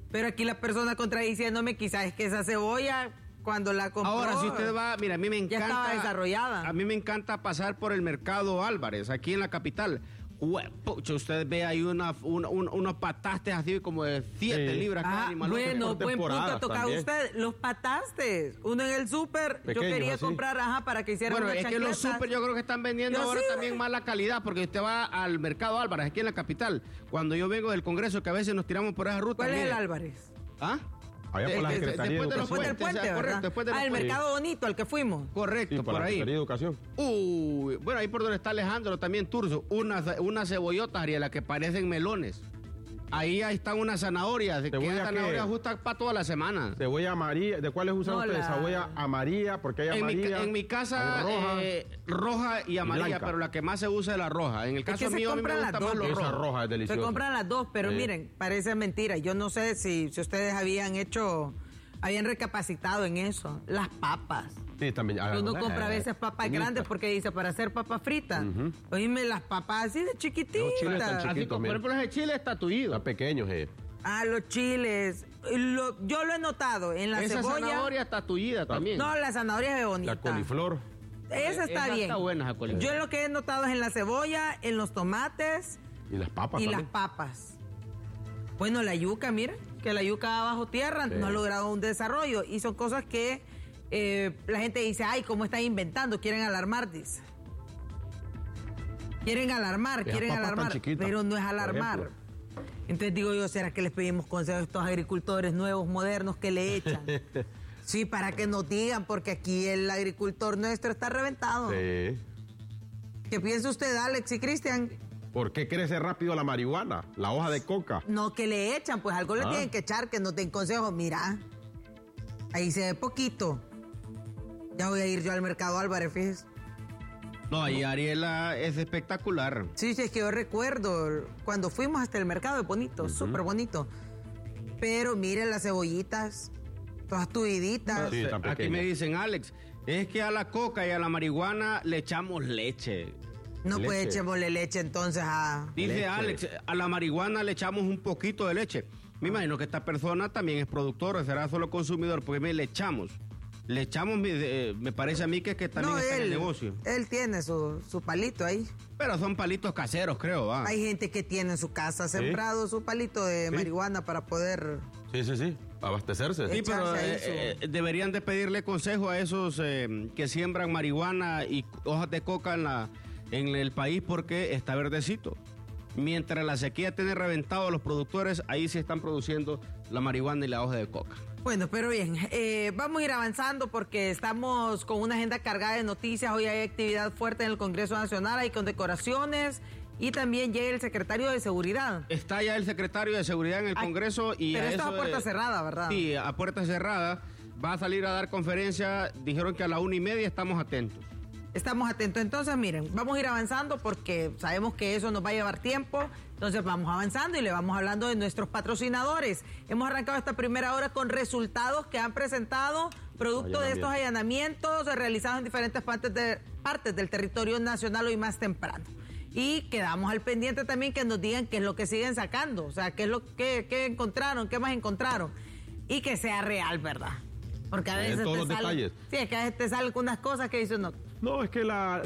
Pero aquí la persona contradiciéndome, quizás es que esa cebolla, cuando la compró... Ahora, si usted va, mira, a mí me encanta... Ya estaba desarrollada. A mí me encanta pasar por el Mercado Álvarez, aquí en la capital. Pucha, usted ve ahí unos patastes así como de 7 libras cada animal. Bueno, buen punto ha tocado usted. Los patastes. Uno en el súper, yo quería comprar, para que hicieran unas chancletas. Bueno, es que los súper yo creo que están vendiendo ahora también mala calidad, porque usted va al Mercado Álvarez, aquí en la capital. Cuando yo vengo del Congreso, que a veces nos tiramos por esa ruta. ¿Cuál es el Álvarez? ¿Ah? Allá por la Secretaría de Después del puente, ¿verdad? Correcto, después del el Mercado Bonito, al que fuimos. Correcto, sí, por ahí. La Secretaría de Educación. Bueno, ahí por donde está Alejandro, también Turzo. Unas cebollotas, Ariela, que parecen melones. Ahí están unas zanahorias. ¿Cebolla zanahorias justas para toda la semana. Cebolla amarilla. ¿De cuáles usan ustedes? Cebolla amarilla, porque hay amarilla. En mi casa, roja y amarilla, blanca. Pero la que más se usa es la roja. En el caso mío, a mí me gusta más los esa roja es deliciosa. Se compran las dos, pero miren, parece mentira. Yo no sé si ustedes habían recapacitado en eso. Las papas. Sí, también. Uno compra a veces papas grandes porque dice para hacer papas fritas. Oíme, las papas así de chiquititas. Los chiles tan chiquitos, por ejemplo, ese chile está tullido. Están pequeños, los chiles. Yo lo he notado en la esa cebolla. Esa zanahoria está tullida también. No, la zanahoria es bonita. La coliflor. Esa está bien. Está buena esa coliflor. Yo lo que he notado es en la cebolla, en los tomates. Y las papas las papas. Bueno, la yuca, mira, que la yuca bajo tierra no ha logrado un desarrollo. Y son cosas que la gente dice, ay, ¿cómo están inventando? Quieren alarmar, dice. Quieren alarmar, pero no es alarmar. Entonces digo yo, ¿será que les pedimos consejos a estos agricultores nuevos, modernos, que le echan? Sí, para que nos digan, porque aquí el agricultor nuestro está reventado. Sí. ¿Qué piensa usted, Alex y Cristian? ¿Por qué crece rápido la marihuana? La hoja de coca. No, que le echan, pues algo le tienen que echar, que nos den consejos. Mira, ahí se ve poquito. Ya voy a ir yo al Mercado Álvarez, fíjese. No, ahí Ariela es espectacular. Sí, es que yo recuerdo cuando fuimos hasta el mercado, es bonito, súper bonito. Pero miren las cebollitas, todas tuiditas. Sí, aquí me dicen, Alex, es que a la coca y a la marihuana le echamos leche. No, pues echémosle leche entonces a... Dice leche. Alex, a la marihuana le echamos un poquito de leche. Me imagino que esta persona también es productor, será solo consumidor, porque le echamos, me parece a mí que también está en el negocio. Él tiene su palito ahí. Pero son palitos caseros, creo, ¿va? Hay gente que tiene en su casa sembrado su palito de marihuana para poder... Sí, abastecerse. Sí, pero deberían de pedirle consejo a esos que siembran marihuana y hojas de coca en el país, porque está verdecito. Mientras la sequía tiene reventado a los productores, ahí sí están produciendo la marihuana y la hoja de coca. Bueno, pero bien, vamos a ir avanzando porque estamos con una agenda cargada de noticias. Hoy hay actividad fuerte en el Congreso Nacional, hay condecoraciones y también llega el secretario de Seguridad. Está ya el secretario de Seguridad en el Congreso. Pero esto a puerta cerrada, ¿verdad? Sí, a puerta cerrada. Va a salir a dar conferencia, dijeron que a la 1:30, estamos atentos. Estamos atentos. Entonces, miren, vamos a ir avanzando porque sabemos que eso nos va a llevar tiempo. Entonces, vamos avanzando y le vamos hablando de nuestros patrocinadores. Hemos arrancado esta primera hora con resultados que han presentado producto de estos allanamientos realizados en diferentes partes del territorio nacional hoy más temprano. Y quedamos al pendiente también que nos digan qué es lo que siguen sacando. O sea, qué es lo que encontraron, qué más encontraron. Y que sea real, ¿verdad? Porque a veces todos los detalles. Sí, es que a veces te salen algunas cosas que dicen no. No, es que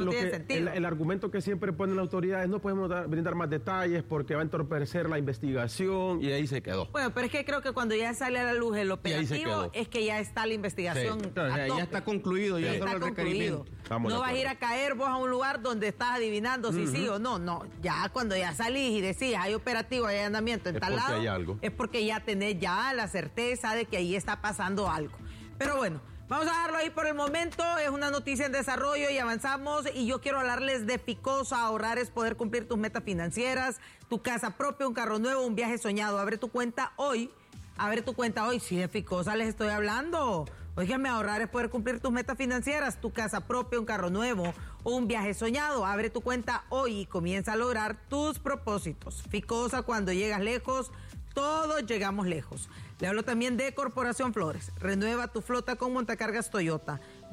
el argumento que siempre ponen las autoridades, no podemos brindar más detalles porque va a entorpecer la investigación, y ahí se quedó. Bueno, pero es que creo que cuando ya sale a la luz el operativo es que ya está la investigación. Sí. Ya está concluido, ya está el requerimiento. No vas a ir a caer vos a un lugar donde estás adivinando si sí o no. No, ya cuando ya salís y decís hay operativo, hay allanamiento en tal lado, es porque ya tenés ya la certeza de que ahí está pasando algo. Pero bueno, vamos a dejarlo ahí por el momento. Es una noticia en desarrollo y avanzamos. Y yo quiero hablarles de Ficosa. Ahorrar es poder cumplir tus metas financieras, tu casa propia, un carro nuevo, un viaje soñado. Abre tu cuenta hoy. Sí, de Ficosa les estoy hablando. Óigame, ahorrar es poder cumplir tus metas financieras, tu casa propia, un carro nuevo o un viaje soñado. Abre tu cuenta hoy y comienza a lograr tus propósitos. Ficosa, cuando llegas lejos, todos llegamos lejos. Le hablo también de Corporación Flores. Renueva tu flota con montacargas Toyota.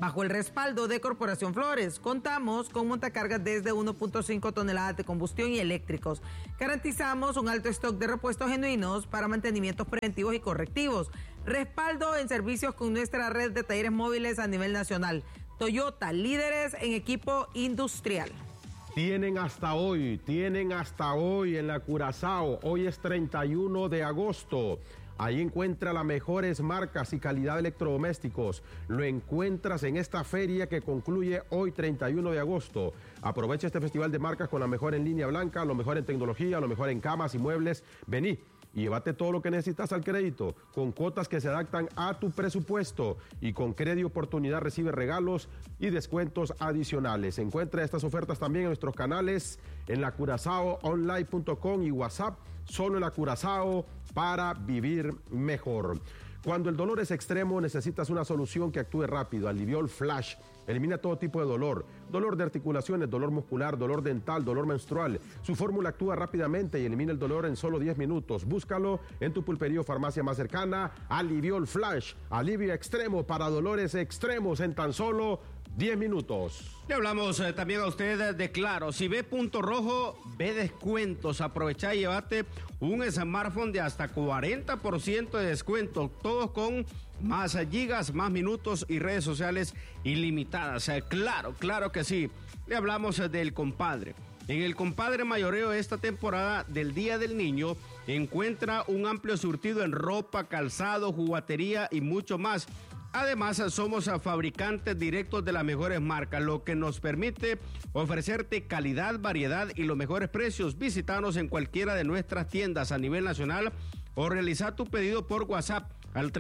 Bajo el respaldo de Corporación Flores, contamos con montacargas desde 1.5 toneladas de combustión y eléctricos. Garantizamos un alto stock de repuestos genuinos para mantenimientos preventivos y correctivos. Respaldo en servicios con nuestra red de talleres móviles a nivel nacional. Toyota, líderes en equipo industrial. Tienen hasta hoy en la Curazao. Hoy es 31 de agosto. Ahí encuentra las mejores marcas y calidad de electrodomésticos. Lo encuentras en esta feria que concluye hoy 31 de agosto. Aprovecha este festival de marcas con lo mejor en línea blanca, lo mejor en tecnología, lo mejor en camas y muebles. Vení y llévate todo lo que necesitas al crédito, con cuotas que se adaptan a tu presupuesto. Y con Crédito Oportunidad recibe regalos y descuentos adicionales. Encuentra estas ofertas también en nuestros canales, en la CuraçaoOnline.com y WhatsApp. Solo en la Curazao para vivir mejor. Cuando el dolor es extremo, necesitas una solución que actúe rápido. Aliviol Flash elimina todo tipo de dolor. Dolor de articulaciones, dolor muscular, dolor dental, dolor menstrual. Su fórmula actúa rápidamente y elimina el dolor en solo 10 minutos. Búscalo en tu pulpería o farmacia más cercana. Aliviol Flash, alivio extremo para dolores extremos en tan solo 10 minutos. Le hablamos también a usted de Claro. Si ve punto rojo, ve descuentos. Aprovecha y llévate un smartphone de hasta 40% de descuento. Todos con más gigas, más minutos y redes sociales ilimitadas. Claro que sí. Le hablamos del Compadre. En el Compadre Mayoreo esta temporada del Día del Niño encuentra un amplio surtido en ropa, calzado, juguetería y mucho más. Además, somos fabricantes directos de las mejores marcas, lo que nos permite ofrecerte calidad, variedad y los mejores precios. Visítanos en cualquiera de nuestras tiendas a nivel nacional o realizar tu pedido por WhatsApp al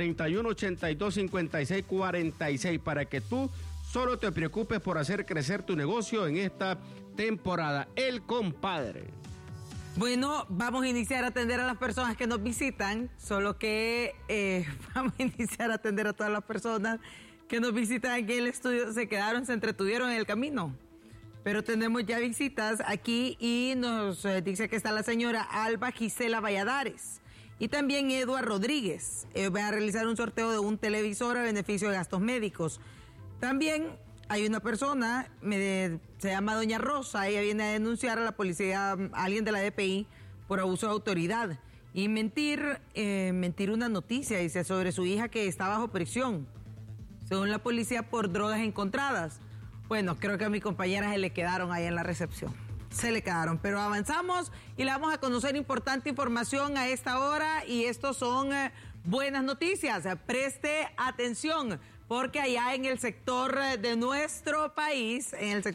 3182-5646 para que tú solo te preocupes por hacer crecer tu negocio en esta temporada. El Compadre. Bueno, vamos a iniciar a atender a las personas que nos visitan, solo que vamos a iniciar a atender a todas las personas que nos visitan aquí en el estudio. Se entretuvieron en el camino, pero tenemos ya visitas aquí y nos dice que está la señora Alba Gisela Valladares y también Eduard Rodríguez. Van a realizar un sorteo de un televisor a beneficio de gastos médicos. También hay una persona, se llama Doña Rosa, ella viene a denunciar a la policía, a alguien de la DPI, por abuso de autoridad. Y mentir una noticia, dice, sobre su hija que está bajo prisión, según la policía, por drogas encontradas. Bueno, creo que a mi compañera se le quedaron ahí en la recepción. Se le quedaron, pero avanzamos y le vamos a conocer importante información a esta hora y estos son buenas noticias. Preste atención. Porque allá en el sector de nuestro país,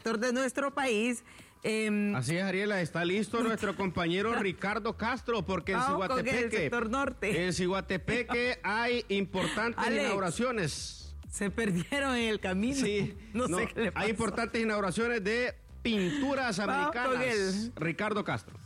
así es, Ariela, está listo nuestro compañero Ricardo Castro, porque en Ciguatepeque, el sector norte. En Ciguatepeque hay importantes inauguraciones. Se perdieron en el camino. Sí, no sé qué le pasó. Hay importantes inauguraciones de pinturas americanas. Ricardo Castro.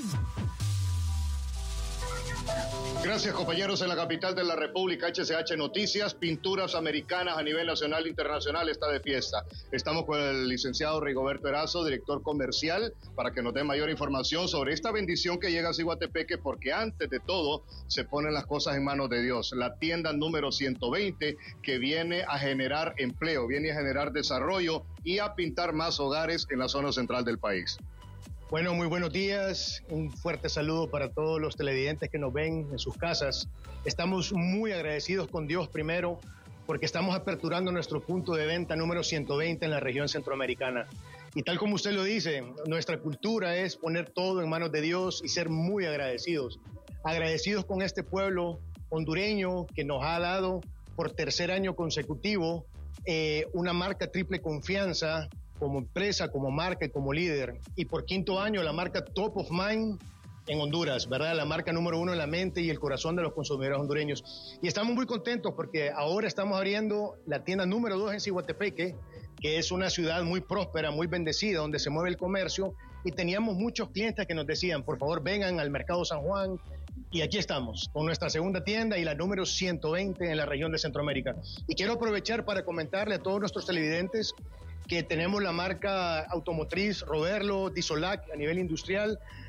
Gracias, compañeros. En la capital de la República, HCH Noticias, pinturas americanas a nivel nacional e internacional está de fiesta. Estamos con el licenciado Rigoberto Erazo, director comercial, para que nos dé mayor información sobre esta bendición que llega a Ciguatepeque, porque antes de todo se ponen las cosas en manos de Dios. La tienda número 120 que viene a generar empleo, viene a generar desarrollo y a pintar más hogares en la zona central del país. Bueno, muy buenos días. Un fuerte saludo para todos los televidentes que nos ven en sus casas. Estamos muy agradecidos con Dios primero porque estamos aperturando nuestro punto de venta número 120 en la región centroamericana. Y tal como usted lo dice, nuestra cultura es poner todo en manos de Dios y ser muy agradecidos. Agradecidos con este pueblo hondureño que nos ha dado por tercer año consecutivo una marca triple confianza como empresa, como marca y como líder. Y por quinto año la marca Top of Mind en Honduras, ¿verdad? La marca número 1 en la mente y el corazón de los consumidores hondureños. Y estamos muy contentos porque ahora estamos abriendo la tienda número 2 en Ciguatepeque, que es una ciudad muy próspera, muy bendecida, donde se mueve el comercio. Y teníamos muchos clientes que nos decían, por favor, vengan al Mercado San Juan. Y aquí estamos, con nuestra segunda tienda y la número 120 en la región de Centroamérica. Y quiero aprovechar para comentarle a todos nuestros televidentes que tenemos la marca automotriz Roberlo, Disolac a nivel industrial,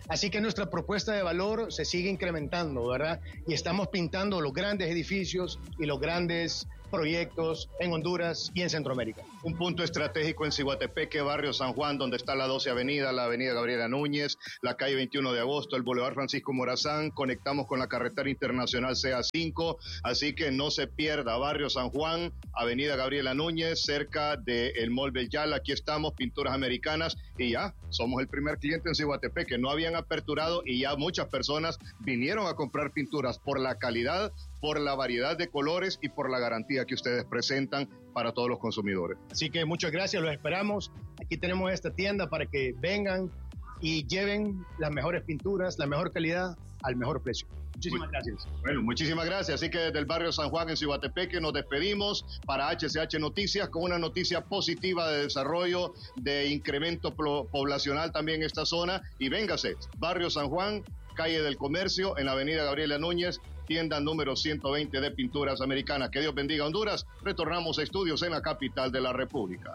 Así que nuestra propuesta de valor se sigue incrementando, ¿verdad? Y estamos pintando los grandes edificios y los grandes proyectos en Honduras y en Centroamérica. Un punto estratégico en Ciguatepeque, barrio San Juan, donde está la 12 Avenida, la Avenida Gabriela Núñez, la calle 21 de Agosto, el Boulevard Francisco Morazán, conectamos con la carretera internacional CA5, así que no se pierda, barrio San Juan, Avenida Gabriela Núñez, cerca del Mall Bellal, aquí estamos, Pinturas Americanas, y ya, somos el primer cliente en Ciguatepeque, no habían aperturado y ya muchas personas vinieron a comprar pinturas por la calidad, por la variedad de colores y por la garantía que ustedes presentan para todos los consumidores. Así que muchas gracias, los esperamos. Aquí tenemos esta tienda para que vengan y lleven las mejores pinturas, la mejor calidad, al mejor precio. Muchísimas gracias. Bueno, muchísimas gracias. Así que desde el barrio San Juan en Ciguatepeque nos despedimos para HCH Noticias con una noticia positiva de desarrollo, de incremento poblacional también en esta zona. Y véngase, barrio San Juan, calle del Comercio, en la avenida Gabriela Núñez, tienda número 120 de Pinturas Americanas. Que Dios bendiga a Honduras. Retornamos a estudios en la capital de la República.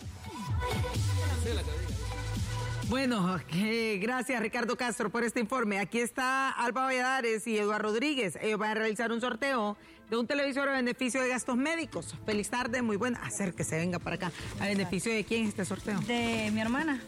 Bueno, gracias Ricardo Castro por este informe. Aquí está Alba Valladares y Eduardo Rodríguez. Ellos van a realizar un sorteo de un televisor a beneficio de gastos médicos. Feliz tarde, muy buena. Acérquese, venga para acá. ¿A beneficio de quién es este sorteo? De mi hermana,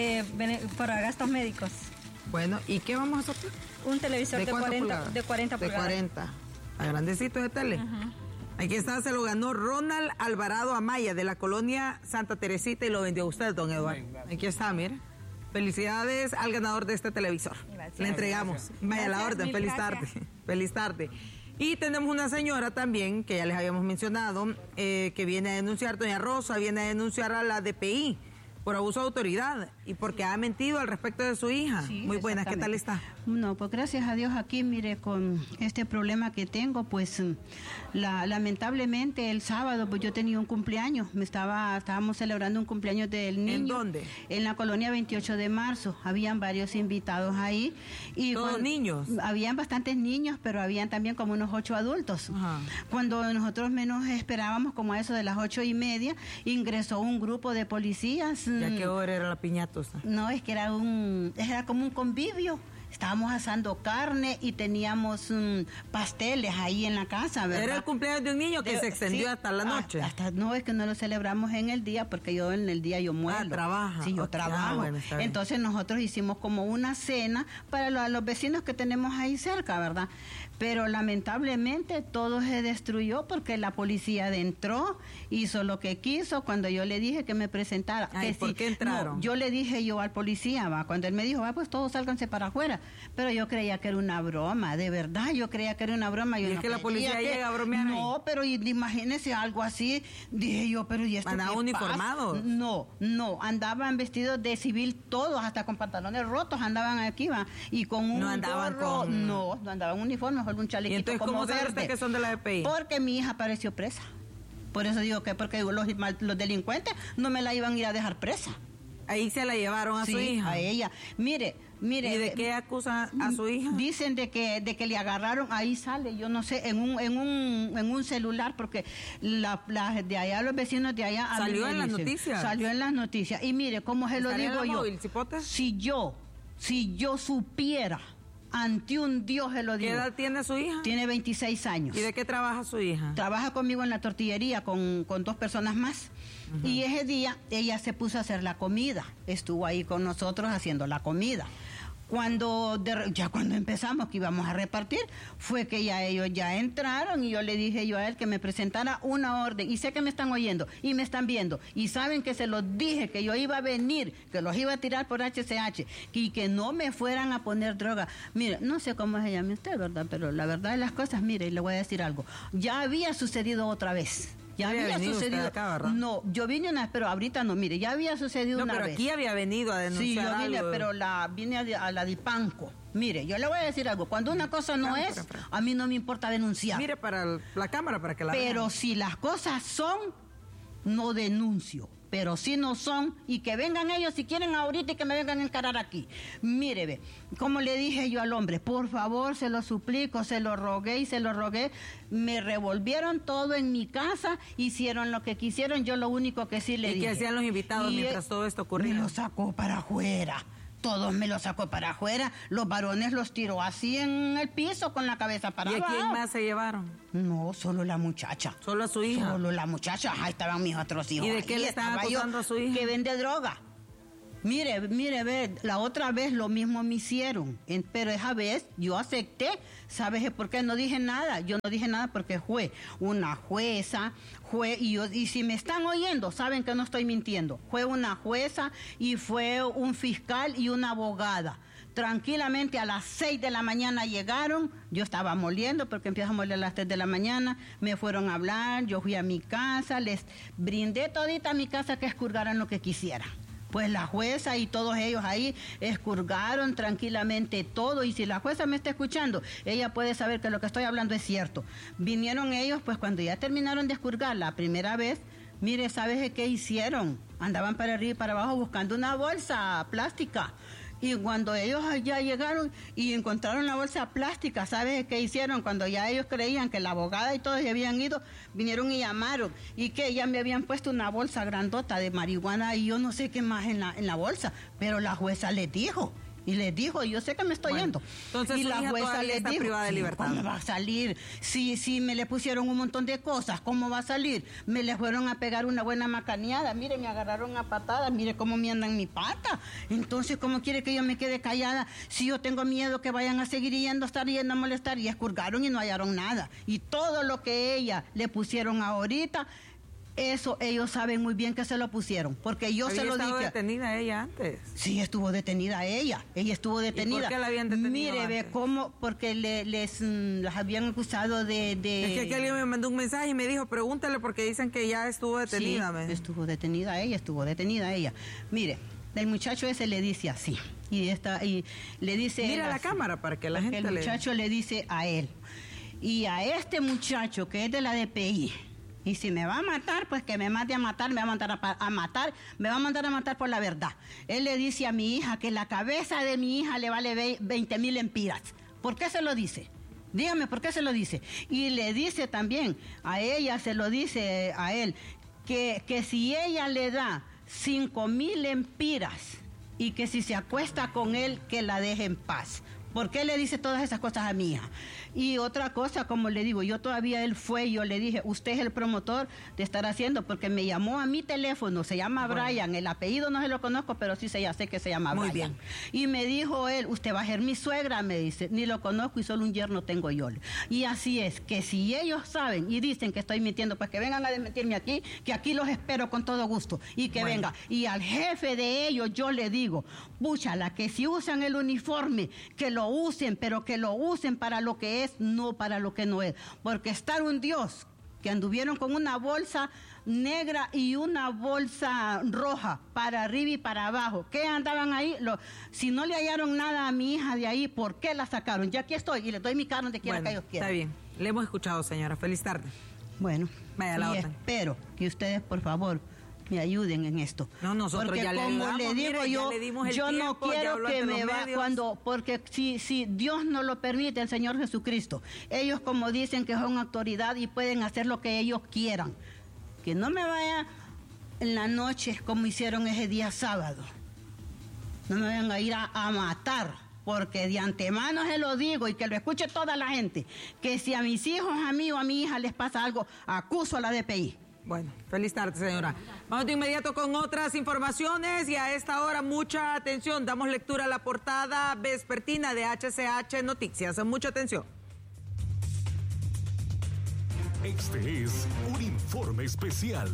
para gastos médicos. Bueno, ¿y qué vamos a sortear? Un televisor de 40 pulgadas. De 40. A grandecito de tele. Aquí está, se lo ganó Ronald Alvarado Amaya de la colonia Santa Teresita y lo vendió usted, don Eduardo. Aquí está, mire. Felicidades al ganador de este televisor. Gracias. Le entregamos. Vaya a la orden. Feliz tarde. Feliz tarde. Y tenemos una señora también, que ya les habíamos mencionado, que viene a denunciar, doña Rosa, viene a denunciar a la DPI por abuso de autoridad y porque ha mentido al respecto de su hija. Sí, muy buena, ¿qué tal está? No, pues gracias a Dios aquí, mire, con este problema que tengo, pues lamentablemente el sábado pues yo tenía un cumpleaños, estábamos celebrando un cumpleaños del niño. ¿En dónde? En la colonia 28 de marzo, habían varios invitados ahí. Y ¿todos niños? Habían bastantes niños, pero habían también como unos 8 adultos. Ajá. Cuando nosotros menos esperábamos, como a eso de las 8:30, ingresó un grupo de policías. ¿Ya qué hora era la piñata? No, es que era como un convivio. Estábamos asando carne y teníamos pasteles ahí en la casa, ¿verdad? Era el cumpleaños de un niño que se extendió hasta la noche. No, es que no lo celebramos en el día porque yo en el día yo muero. ¿Trabaja? Sí, yo trabajo. Bueno, entonces nosotros hicimos como una cena para los vecinos que tenemos ahí cerca, ¿verdad? Pero lamentablemente todo se destruyó porque la policía entró, hizo lo que quiso. Cuando yo le dije que me presentara. Ay, ¿por qué entraron? No, yo le dije yo al policía, cuando él me dijo, pues todos sálganse para afuera. Pero yo creía que era una broma, de verdad, yo creía que era una broma. Yo ¿Y es que la policía llega a bromear ahí? No, pero imagínese algo así, dije yo, pero ¿y esto ¿andaban uniformados? No, andaban vestidos de civil todos, hasta con pantalones rotos andaban aquí, y con un no andaban con... No andaban uniformes, un chalequito. ¿Y entonces como cómo sabe verde. usted que son de la DPI? Porque mi hija apareció presa. Por eso digo que porque los delincuentes no me la iban a ir a dejar presa. Ahí se la llevaron a su hija. A ella. Mire. ¿Y de qué acusan a su hija? Dicen de que le agarraron, ahí sale, yo no sé, en un celular, porque de allá, los vecinos de allá... ¿Salió en las noticias? Salió en las noticias. Y mire, ¿cómo se lo digo yo? Móvil, ¿cipote? Si yo supiera, ante un Dios se lo digo. ¿Qué edad tiene su hija? Tiene 26 años. ¿Y de qué trabaja su hija? Trabaja conmigo en la tortillería con 2 personas más. Uh-huh. Y ese día ella se puso a hacer la comida. Estuvo ahí con nosotros haciendo la comida. Cuando empezamos que íbamos a repartir, fue que ellos ya entraron y yo le dije yo a él que me presentara una orden. Y sé que me están oyendo y me están viendo. Y saben que se los dije que yo iba a venir, que los iba a tirar por HCH y que no me fueran a poner droga. Mire, no sé cómo se llama usted, ¿verdad? Pero la verdad de las cosas, mire, le voy a decir algo. Ya había sucedido otra vez. Ya había sucedido acá, ¿verdad? No, yo vine una vez, pero ahorita no, mire, ya había sucedido una vez. No, pero aquí había venido a denunciar. Sí, yo vine, algo. Pero vine a la Dipanco. Mire, yo le voy a decir algo, cuando una cosa no es, a mí no me importa denunciar. Mire para la cámara para que la vean. Pero si las cosas son, no denuncio. Pero si no son, y que vengan ellos si quieren ahorita y que me vengan a encarar aquí. Mire, ve, como le dije yo al hombre, por favor, se lo suplico, se lo rogué, me revolvieron todo en mi casa, hicieron lo que quisieron, yo lo único que sí le dije. ¿Y qué hacían los invitados mientras todo esto ocurría? Me lo sacó para afuera. Todos me los sacó para afuera, los varones los tiró así en el piso con la cabeza para abajo. ¿Y a quién más se llevaron? No, solo la muchacha. ¿Solo a su hija? Solo la muchacha, ahí estaban mis otros hijos. ¿Y de qué le estaban acusando a su hija? Que vende droga. Mire, ve, la otra vez lo mismo me hicieron, pero esa vez yo acepté. ¿Sabes por qué? No dije nada. Yo no dije nada porque fue una jueza, y si me están oyendo, saben que no estoy mintiendo. Fue una jueza y fue un fiscal y una abogada. Tranquilamente a las 6 de la mañana llegaron, yo estaba moliendo porque empiezo a moler a las 3 de la mañana, me fueron a hablar, yo fui a mi casa, les brindé todita mi casa que expurgaran lo que quisieran. Pues la jueza y todos ellos ahí expurgaron tranquilamente todo, y si la jueza me está escuchando, ella puede saber que lo que estoy hablando es cierto. Vinieron ellos, pues cuando ya terminaron de expurgar la primera vez, mire, ¿sabes qué hicieron? Andaban para arriba y para abajo buscando una bolsa plástica. Y cuando ellos ya llegaron y encontraron la bolsa plástica, ¿sabes qué hicieron? Cuando ya ellos creían que la abogada y todos ya habían ido, vinieron y llamaron. Y que ya me habían puesto una bolsa grandota de marihuana y yo no sé qué más en la bolsa. Pero la jueza les dijo. Y les dijo, yo sé que me estoy yendo. Entonces, y la jueza les dijo, privada de libertad. ¿Cómo va a salir? Si me le pusieron un montón de cosas, ¿cómo va a salir? Me le fueron a pegar una buena macaneada, mire, me agarraron a patadas, mire cómo me andan mi pata. Entonces, ¿cómo quiere que yo me quede callada si yo tengo miedo que vayan a seguir yendo, estar yendo a molestar? Y expurgaron y no hallaron nada. Y todo lo que ella le pusieron ahorita, eso ellos saben muy bien que se lo pusieron, porque yo se lo dije. ¿Estuvo detenida ella antes? Sí, estuvo detenida ella estuvo detenida. ¿Y por qué la habían detenido Mire, antes? ve cómo, porque las habían acusado de... Es que aquí alguien me mandó un mensaje y me dijo, pregúntale porque dicen que ya estuvo detenida. Sí, estuvo detenida ella. Mire, el muchacho ese le dice así, y le dice... Mira la cámara para que la gente el muchacho le dice a él, y a este muchacho que es de la DPI, y si me va a matar, pues que me mate a matar, me va a mandar a matar, me va a mandar a matar por la verdad. Él le dice a mi hija que la cabeza de mi hija le vale 20,000 lempiras. ¿Por qué se lo dice? Dígame, ¿por qué se lo dice? Y le dice también, a ella se lo dice a él, que si ella le da 5,000 lempiras y que si se acuesta con él, que la deje en paz. ¿Por qué le dice todas esas cosas a mi hija? Y otra cosa, como le digo, yo todavía él fue y yo le dije, usted es el promotor de estar haciendo, porque me llamó a mi teléfono, se llama Brian, el apellido no se lo conozco, pero sí ya sé que se llama Brian. Muy bien. Y me dijo él, usted va a ser mi suegra, me dice, ni lo conozco y solo un yerno tengo yo. Y así es, que si ellos saben y dicen que estoy mintiendo, pues que vengan a desmentirme aquí, que aquí los espero con todo gusto, y que venga. Y al jefe de ellos yo le digo, púchala, que si usan el uniforme, que lo usen, pero que lo usen para lo que es, no para lo que no es. Porque estar un Dios que anduvieron con una bolsa negra y una bolsa roja para arriba y para abajo. ¿Qué andaban ahí? Si no le hallaron nada a mi hija de ahí, ¿por qué la sacaron? Ya aquí estoy y le doy mi carne donde quiera que ellos quieran. Está bien. Le hemos escuchado, señora. Feliz tarde. Bueno, vaya la otra. Espero que ustedes, por favor, me ayuden en esto. No, nosotros porque ya le ayudamos, como le digo, yo no quiero que me va porque si Dios no lo permite, el Señor Jesucristo, ellos como dicen que son autoridad y pueden hacer lo que ellos quieran, que no me vaya en la noche como hicieron ese día sábado, no me vayan a ir a matar, porque de antemano se lo digo y que lo escuche toda la gente, que si a mis hijos, a mí o a mi hija les pasa algo, acuso a la DPI. Bueno, feliz tarde, señora. Vamos de inmediato con otras informaciones y a esta hora mucha atención. Damos lectura a la portada vespertina de HCH Noticias. Mucha atención. Este es un informe especial.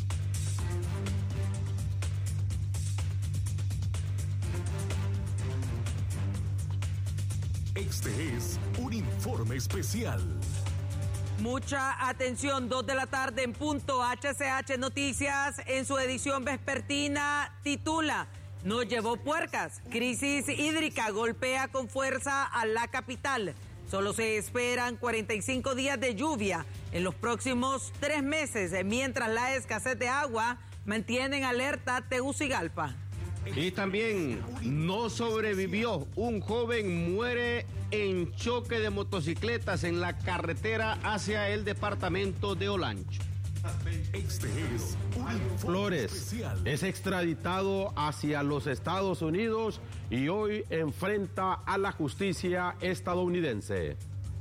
Este es un informe especial. Mucha atención, 2 de la tarde en punto. HCH Noticias en su edición vespertina titula: Nos llevó puercas, crisis hídrica golpea con fuerza a la capital. Solo se esperan 45 días de lluvia en los próximos 3 meses, mientras la escasez de agua mantiene en alerta Tegucigalpa. Y también no sobrevivió. Un joven muere en choque de motocicletas en la carretera hacia el departamento de Olancho. Este es un informe Flores especial. es extraditado hacia los Estados Unidos y hoy enfrenta a la justicia estadounidense.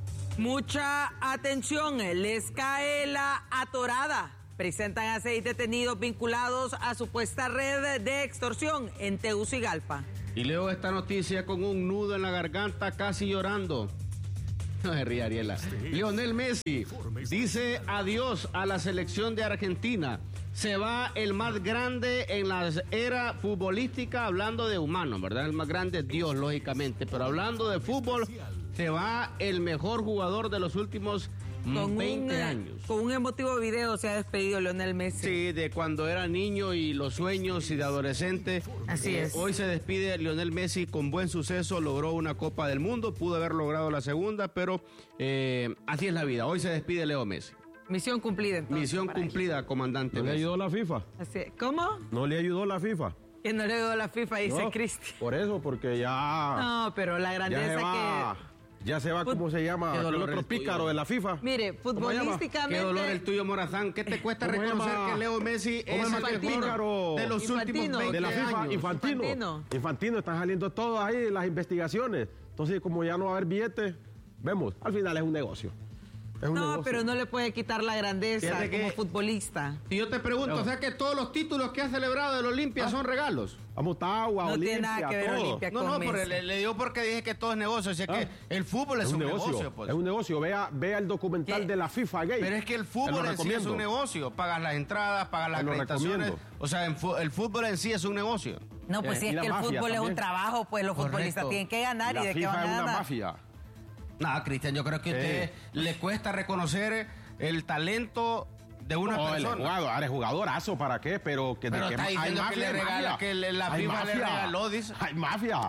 Mucha atención, les cae la atorada. Presentan a 6 detenidos vinculados a supuesta red de extorsión en Tegucigalpa. Y leo esta noticia con un nudo en la garganta, casi llorando. No se ríe, Ariela. Lionel Messi dice adiós a la selección de Argentina. Se va el más grande en la era futbolística, hablando de humanos, ¿verdad? El más grande es Dios, lógicamente. Pero hablando de fútbol, se va el mejor jugador de los últimos 20 años. Con un emotivo video se ha despedido Lionel Messi. Sí, de cuando era niño y los sueños y de adolescente. Así es. Hoy se despide Lionel Messi con buen suceso, logró una Copa del Mundo, pudo haber logrado la segunda, pero así es la vida. Hoy se despide Leo Messi. Misión cumplida entonces. Misión cumplida, comandante. ¿No le Messi. ayudó la FIFA? Así es. ¿Cómo? ¿No le ayudó la FIFA? Que no le dio la FIFA, dice No, Cristi. por eso, porque ya... No, pero la grandeza Ya se va, ¿cómo se llama? Qué dolor El otro el tuyo. pícaro de la FIFA. Mire, futbolísticamente... Qué dolor el tuyo, Morazán. ¿Qué te cuesta ¿Cómo se reconocer llama? que Leo Messi ¿Cómo es se llama el aquel mejor pícaro? de los Infantino. últimos 20 De la FIFA, años? Infantino, están saliendo todas ahí las investigaciones. Entonces, como ya no va a haber billetes, vemos, al final es un negocio. Es un No, negocio. pero no le puede quitar la grandeza Fíjate como que- futbolista. Y yo te pregunto, o sea que todos los títulos que ha celebrado del Olimpia son regalos. Vamos, Tagua, No Olimpia, tiene nada que ver todo. Olimpia No, con no, Messi. pero le digo porque dije que todo es negocio. O sea que el fútbol es un negocio, pues. Es un negocio. Vea el documental ¿Qué? de la FIFA Gay. Pero es que el Te fútbol lo en sí es recomiendo. un negocio. Pagas las entradas, pagas las Te lo acreditaciones. recomiendo. O sea, el fútbol en sí es un negocio. No, pues si y es la que el mafia fútbol es un también. trabajo, pues los Correcto. futbolistas tienen que ganar La y de qué FIFA van es a una ganar. mafia. Nada, Cristian, yo creo que a usted le cuesta reconocer el talento de una No, persona. eres jugadorazo, ¿para qué? Pero Pero está diciendo que le regala, que la Hay FIFA le mafia. regaló, dice. Hay mafia.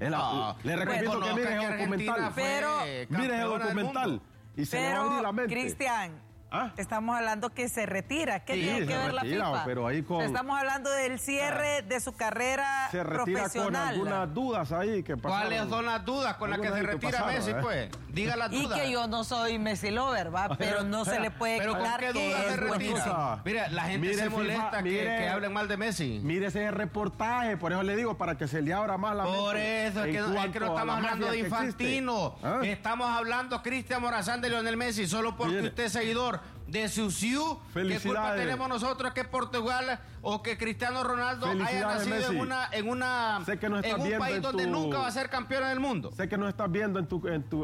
Le recomiendo Bueno, que mire que ese Argentina documental. fue Pero- Mire ese campeona del documental. mundo. Y se le va a abrir la Pero, mente. Cristian, ¿Ah? estamos hablando que se retira. ¿Qué Sí, tiene que se ver retira, la FIFA? pero ahí con- Estamos hablando del cierre de su carrera Se retira con profesional. algunas dudas ahí que pasaron. ¿Cuáles son las dudas con las que se Algunas que retira pasaron, Messi, pues? Diga las Y dudas. que yo no soy Messi lover, ¿va? Pero no se le puede Pero ¿con quitar qué que dudas se es retira? buenísimo. Mira, la gente Mire, se FIFA, molesta que hablen mal de Messi. Mire ese reportaje, por eso le digo, para que se le abra más la mente. Por eso, es que, en es que cuanto no a estamos la hablando mafia de que Infantino. existe. ¿Ah? Estamos hablando, Cristian Morazán, de Lionel Messi, solo porque Mire. usted es seguidor de Susiu. ¿Qué culpa Felicidades. tenemos nosotros que Portugal o que Cristiano Ronaldo haya Felicidades, nacido Messi. en Sé que no estás un viendo país en donde tu- nunca va a ser campeón del mundo? Sé que nos estás viendo en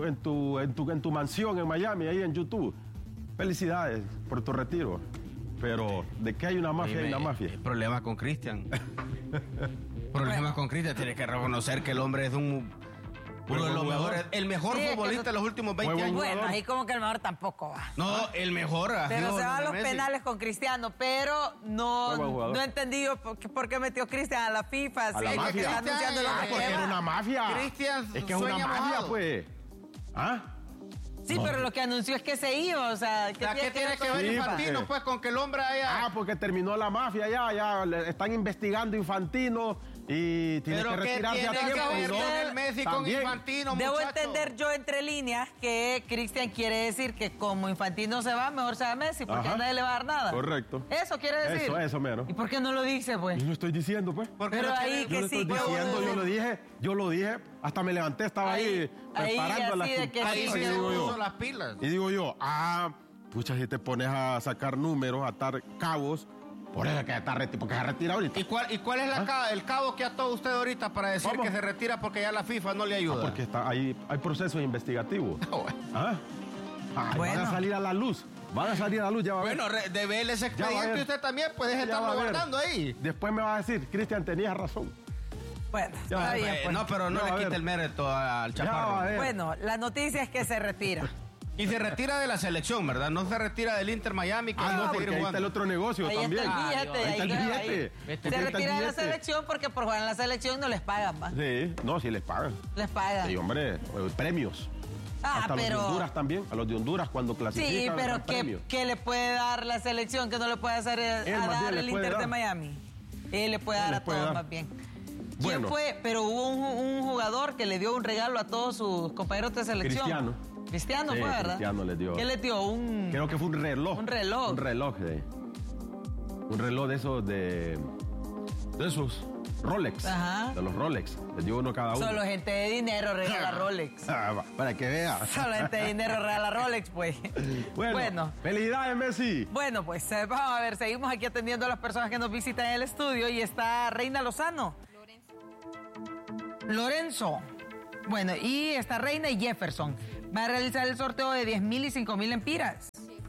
tu mansión en Miami, ahí en YouTube. Felicidades por tu retiro. Pero de que hay una mafia, hay una mafia. Problemas con Cristian. Problemas con Cristian. Tiene que reconocer que el hombre es uno de los mejores, el mejor Sí, es que futbolista no- de los últimos 20 Muy buen años. jugador. Bueno, ahí como que el mejor tampoco va. No, el mejor. ha Pero sido se va a Lionel los Messi. penales con Cristiano, pero Muy buen no jugador. he entendido por qué metió Cristian a la FIFA. A la sí, que mafia. está anunciando lo Ah, que porque lleva. era una mafia. Cristian Es que es una sueña mafia, mojado. pues. ¿Ah? Sí, pero lo que anunció es que se iba, o sea, ¿qué ¿Qué tiene que ver Sí, Infantino, porque- pues, con que el hombre haya... Ah, porque terminó la mafia ya están investigando Infantino y tiene Pero que ¿qué retirarse a tiene que tiempo. ver ¿no? Lionel Messi con También. Infantino, Debo muchacho? entender yo entre líneas que Cristian quiere decir que como Infantino se va, mejor se va Messi, porque Ajá. a nadie le va a dar nada. Correcto. Eso quiere decir. Eso mero. ¿Y por qué no lo dice, pues? Yo lo estoy diciendo, pues. Porque Pero no ahí tiene- que Yo lo sí, estoy que diciendo, bueno. yo lo dije, hasta me levanté, estaba ahí preparando la así de que Ahí sí, sí y se digo puso yo, las pilas. y digo yo, pucha, si te pones a sacar números, a atar cabos, por eso es que está porque se retira ahorita. ¿Y cuál es el cabo que ató usted ahorita para decir ¿Cómo? que se retira porque ya la FIFA no le ayuda? Porque hay procesos investigativos. Bueno. ¿Ah? Ay, Bueno. Van a salir a la luz. Van a salir a la luz, ya va a ver. Bueno, devele ese Ya va a expediente ver. usted también, puede Ya va estarlo a ver. guardando ahí. Después me va a decir, Cristian, tenías razón. Bueno, Ya, está bien, pues. No, pero no Ya va le a quite ver. el mérito al Ya va a chaparro. ver. Bueno, la noticia es que se retira. Y se retira de la selección, ¿verdad? No se retira del Inter Miami. Que va a no, seguir porque ahí jugando. está el otro negocio Ahí también. está el billete. Ahí está el ahí- billete. ahí. Ahí Se está el retira de la billete. selección porque por jugar en la selección no les pagan, ¿va? Sí, no, sí les pagan. Les pagan. Sí, hombre, premios. Hasta los de pero... Honduras también. A los de Honduras cuando clasifican. Sí, pero dan premios. ¿qué le puede dar la selección que no le puede hacer Él a más bien dar le el puede Inter de dar. Miami? Él le puede Él dar les a puede todos dar. más bien. Bueno. ¿Quién fue? Pero hubo un jugador que le dio un regalo a todos sus compañeros de selección. Cristiano. Cristiano Sí, fue, ¿verdad? Cristiano les dio. ¿Qué le dio? Creo que fue un reloj. Un reloj. Un reloj, sí. un reloj de esos Rolex. Ajá. De los Rolex. Les dio uno cada uno. Solo gente de dinero regala Rolex. Para que vea. Solo gente de dinero regala Rolex, pues. Bueno. Felicidades, Messi. Bueno, pues vamos a ver, seguimos aquí atendiendo a las personas que nos visitan en el estudio y está Reina Lozano. Lorenzo. Bueno, y está Reina y Jefferson. Va a realizar el sorteo de 10,000 y 5,000 empiras.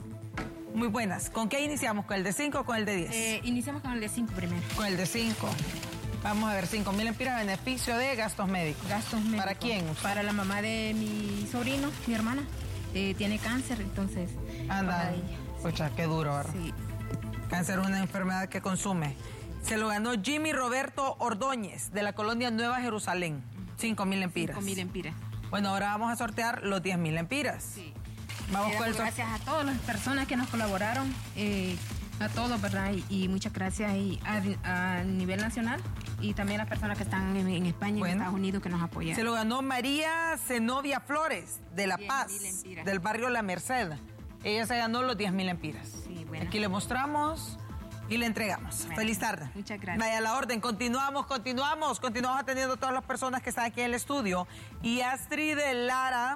Muy buenas. ¿Con qué iniciamos? ¿Con el de 5 o con el de 10? Iniciamos con el de 5 primero. Con el de 5. Vamos a ver, 5,000 empiras, beneficio de gastos médicos. Gastos médicos. ¿Para quién? Para la mamá de mi sobrino, mi hermana. Tiene cáncer, entonces. Anda. Pucha, qué duro, ¿verdad? Sí. Cáncer es una enfermedad que consume. Se lo ganó Jimmy Roberto Ordóñez, de la colonia Nueva Jerusalén. 5,000 empiras. 5,000 empiras. Bueno, ahora vamos a sortear los 10,000 empiras. Sí. Vamos con el gracias a todas las personas que nos colaboraron, a todos, ¿verdad? Y muchas gracias a nivel nacional y también a las personas que están en España y en Estados Unidos que nos apoyan. Se lo ganó María Zenobia Flores, de La Paz, del barrio La Merced. Ella se ganó los 10,000 empiras. Sí, bueno. Aquí le mostramos y le entregamos. Bueno, feliz tarde. Muchas gracias. Vaya a la orden. Continuamos atendiendo a todas las personas que están aquí en el estudio. Y Astrid de Lara,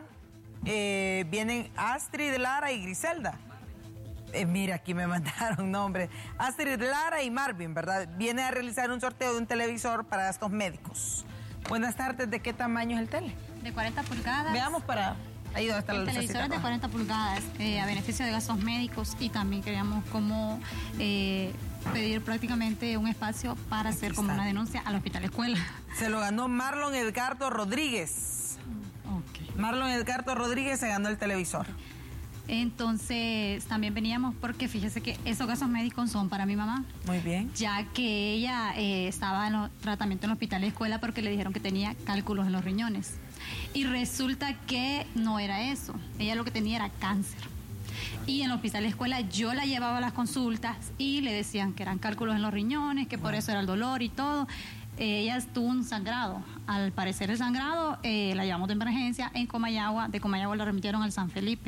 vienen Astrid de Lara y Griselda. Mira, aquí me mandaron nombres. Astrid Lara y Marvin, ¿verdad? Viene a realizar un sorteo de un televisor para gastos médicos. Buenas tardes. ¿De qué tamaño es el tele? De 40 pulgadas. Veamos para... Ahí donde está la lucecita. El televisor es de 40 pulgadas, a beneficio de gastos médicos, y también queríamos como pedir prácticamente un espacio para hacer como una denuncia al hospital escuela. Se lo ganó Marlon Edgardo Rodríguez. Okay. Marlon Edgardo Rodríguez se ganó el televisor. Entonces también veníamos porque fíjese que esos gastos médicos son para mi mamá. Muy bien. Ya que ella estaba en tratamiento en el hospital de escuela porque le dijeron que tenía cálculos en los riñones. Y resulta que no era eso. Ella lo que tenía era cáncer. Y en el hospital de escuela yo la llevaba a las consultas y le decían que eran cálculos en los riñones, que por eso era el dolor y todo. Ella tuvo un sangrado. Al parecer el sangrado la llevamos de emergencia en Comayagua. De Comayagua la remitieron al San Felipe.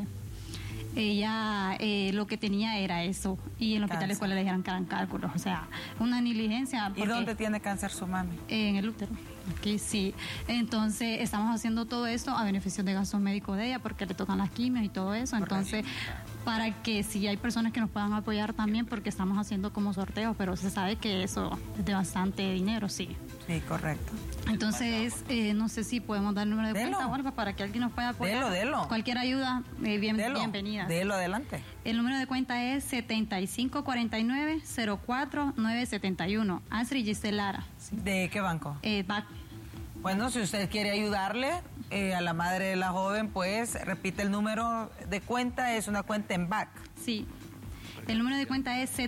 Ella lo que tenía era eso. Y en el hospital de escuela le dijeron que eran cálculos. O sea, una negligencia. ¿Y dónde tiene cáncer su mami? En el útero. Aquí sí. Entonces estamos haciendo todo esto a beneficio de gastos médicos de ella porque le tocan las quimios y todo eso. Entonces, para que si hay personas que nos puedan apoyar también, porque estamos haciendo como sorteos, pero se sabe que eso es de bastante dinero, sí. Sí, correcto. Entonces, no sé si podemos dar el número de cuenta o algo para que alguien nos pueda apoyar. Delo. Cualquier ayuda, bienvenida. Delo, adelante. El número de cuenta es 7549-04-971. Astrid Giselle Lara. Sí. ¿De qué banco? BAC. Bueno, si usted quiere ayudarle a la madre de la joven, pues repite el número de cuenta, es una cuenta en BAC. Sí. El número de cuenta es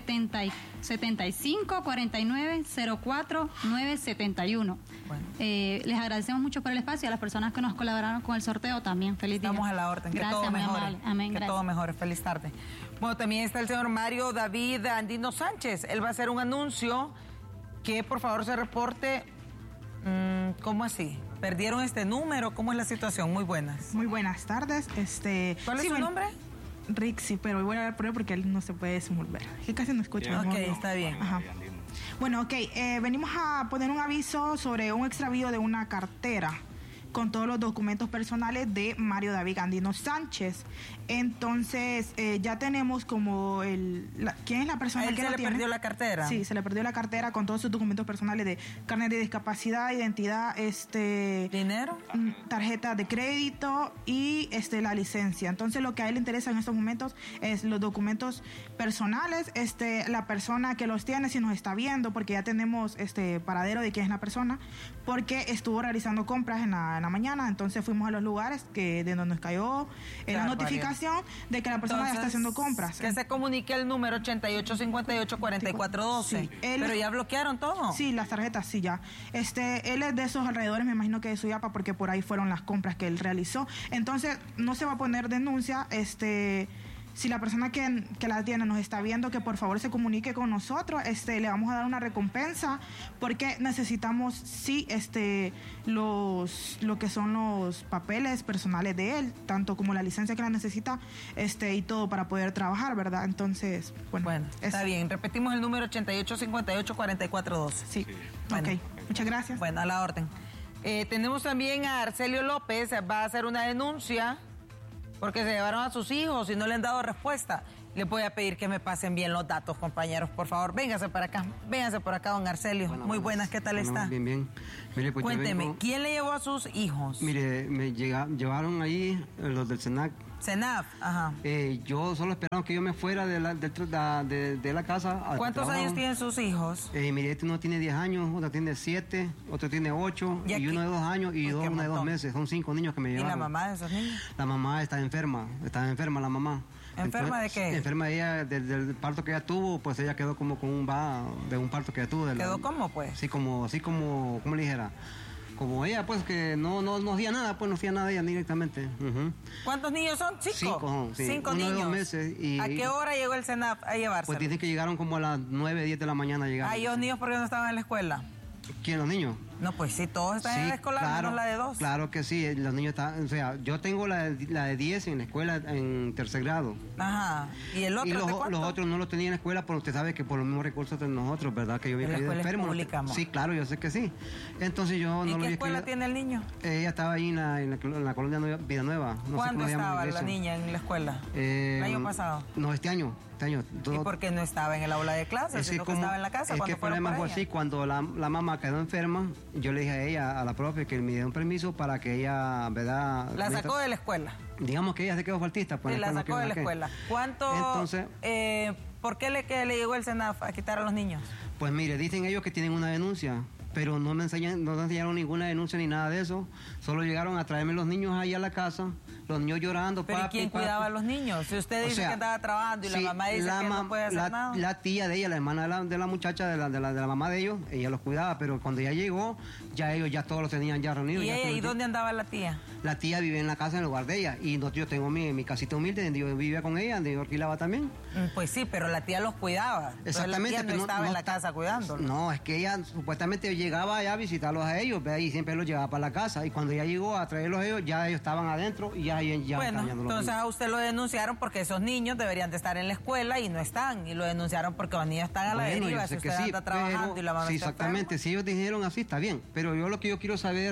7549-04-971. Bueno. Les agradecemos mucho por el espacio y a las personas que nos colaboraron con el sorteo también. Feliz día. Estamos a la orden. Gracias, que todo mejore. Amén. Que todo mejore. Feliz tarde. Bueno, también está el señor Mario David Andino Sánchez. Él va a hacer un anuncio que por favor se reporte. ¿Cómo así? ¿Perdieron este número? ¿Cómo es la situación? Muy buenas. Muy buenas tardes. ¿Cuál es su nombre? Rixi, pero voy a hablar por él porque él no se puede desenvolver. Que casi no escucha. Ok, está bien. Ajá. Bueno, ok. Venimos a poner un aviso sobre un extravío de una cartera con todos los documentos personales de Mario David Andino Sánchez. Entonces, ya tenemos como ¿quién es la persona que lo tiene? ¿Se le perdió la cartera? Sí, se le perdió la cartera con todos sus documentos personales de carnet de discapacidad, identidad, ¿dinero? Tarjeta de crédito y la licencia. Entonces, lo que a él le interesa en estos momentos es los documentos personales, la persona que los tiene, si nos está viendo, porque ya tenemos paradero de quién es la persona, porque estuvo realizando compras en la mañana, entonces fuimos a los lugares de donde nos cayó la notificación de que la persona ya está haciendo compras. Que se comunique el número 8858-4412. Sí, pero ya bloquearon todo. Sí, las tarjetas, sí, ya. Él es de esos alrededores, me imagino que de Suyapa, porque por ahí fueron las compras que él realizó. Entonces, no se va a poner denuncia, si la persona que la tiene nos está viendo, que por favor se comunique con nosotros, le vamos a dar una recompensa, porque necesitamos sí lo que son los papeles personales de él, tanto como la licencia que la necesita, y todo para poder trabajar, ¿verdad? Entonces, bueno, está bien. Repetimos el número 8858-4412. Sí. Bueno. Ok, muchas gracias. Bueno, a la orden. Tenemos también a Arcelio López, va a hacer una denuncia porque se llevaron a sus hijos y no le han dado respuesta. Le voy a pedir que me pasen bien los datos, compañeros, por favor. Véngase para acá, véngase por acá, don Arcelio. Muy buenas, ¿qué tal está? Bien. Mire, pues cuénteme, ¿quién le llevó a sus hijos? Mire, me llevaron ahí los del SENAC. SENAF, ajá. Yo solo esperaba que yo me fuera de la casa. ¿Cuántos años tienen sus hijos? Mire, este uno tiene 10 años, otro tiene 7, otro tiene 8, y uno de 2 años y uno de 2 meses. Son 5 niños que me llevaron. ¿Y la mamá de esos niños? La mamá está enferma la mamá. ¿Enferma de qué? Enferma ella, del parto que ella tuvo, pues ella quedó como con un de un parto que ella tuvo. ¿Quedó cómo, pues? Sí, como ¿cómo le dijera? Como ella, pues, que no hacía nada, pues no hacía nada ella directamente. ¿Cuántos niños son? 5. 5 niños. De 2 meses. ¿A qué hora llegó el SENAF a llevarse? Pues dicen que llegaron como a las 9, 10 de la mañana. ¿Y los niños por qué no estaban en la escuela? ¿Quién, los niños? No, pues sí, todos están en la escuela, menos la de 2. Claro que sí, los niños están, o sea, yo tengo la de 10 en la escuela en 3er grado. Ajá, ¿y el otro los otros no los tenía en la escuela, porque usted sabe que por los mismos recursos de nosotros, ¿verdad? Que yo había caído enfermo. Pública, sí, claro, yo sé que sí. Entonces yo no lo ¿En qué escuela tiene el niño? Ella estaba ahí en la colonia Vida Nueva. No ¿Cuándo estaba la niña en la escuela? ¿El año pasado? No, este año. ¿Y por qué no estaba en el aula de clases, sino que estaba en la casa? Es que el problema fue así, cuando la mamá quedó enferma, yo le dije a ella, a la profe, que me diera un permiso para que ella, ¿verdad? La sacó de la escuela. Digamos que ella se quedó faltista. Pues sí, la sacó de la escuela. ¿Cuánto? Entonces, ¿por qué le llegó el SENAF a quitar a los niños? Pues mire, dicen ellos que tienen una denuncia, pero no me enseñaron ninguna denuncia ni nada de eso. Solo llegaron a traerme los niños ahí a la casa, los niños llorando. ¿Pero quién cuidaba a los niños? Si usted dice que estaba trabajando y la mamá dice que no puede hacer nada. La tía de ella, la hermana de la muchacha, de la mamá de ellos, ella los cuidaba, pero cuando ella llegó, ya ellos ya todos los tenían ya reunidos. ¿Y dónde andaba la tía? La tía vive en la casa en lugar de ella, y yo tengo mi casita humilde donde yo vivía con ella, donde yo alquilaba también. Pues sí, pero la tía los cuidaba. Exactamente. La tía no estaba en la casa cuidándolos. No, es que ella supuestamente llegaba allá a visitarlos a ellos, ¿ve? Y siempre los llevaba para la casa, y cuando ella llegó a traerlos a ellos, ya ellos estaban adentro y ya bueno, entonces a usted lo denunciaron porque esos niños deberían de estar en la escuela y no están, y lo denunciaron porque los niños están a la deriva, si usted anda trabajando y la mamá sí, está exactamente, enferma. Si ellos dijeron así, está bien, pero yo lo que yo quiero saber,